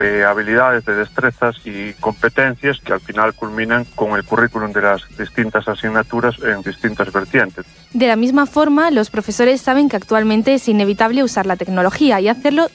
habilidades, de destrezas y competencias que al final culminan con el currículum de las distintas asignaturas en distintas vertientes. De la misma forma, los profesores saben que actualmente es inevitable usar la tecnología y hacerlo